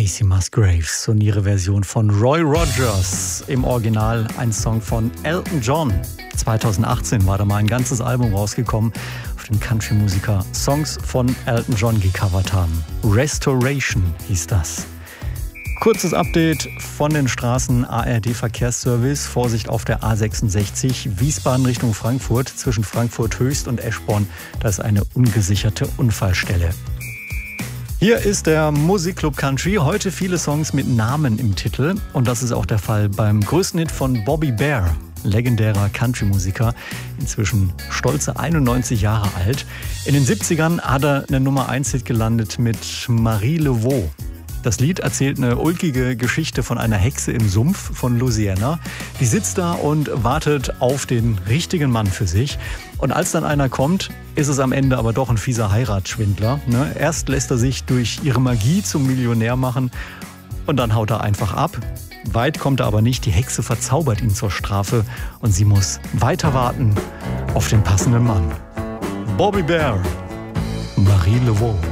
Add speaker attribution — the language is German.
Speaker 1: Casey Musgraves und ihre Version von Roy Rogers. Im Original ein Song von Elton John. 2018 war da mal ein ganzes Album rausgekommen, auf dem Country-Musiker Songs von Elton John gecovert haben. Restoration hieß das. Kurzes Update von den Straßen ARD-Verkehrsservice. Vorsicht auf der A66 Wiesbaden Richtung Frankfurt. Zwischen Frankfurt Höchst und Eschborn. Da ist eine ungesicherte Unfallstelle. Hier ist der Musikclub Country. Heute viele Songs mit Namen im Titel. Und das ist auch der Fall beim größten Hit von Bobby Bare. Legendärer Country-Musiker, inzwischen stolze 91 Jahre alt. In den 70ern hat er eine Nummer-1-Hit gelandet mit Marie Laveau. Das Lied erzählt eine ulkige Geschichte von einer Hexe im Sumpf von Louisiana. Die sitzt da und wartet auf den richtigen Mann für sich. Und als dann einer kommt, ist es am Ende aber doch ein fieser Heiratsschwindler. Erst lässt er sich durch ihre Magie zum Millionär machen und dann haut er einfach ab. Weit kommt er aber nicht. Die Hexe verzaubert ihn zur Strafe und sie muss weiter warten auf den passenden Mann. Bobby Bare, Marie Laveau.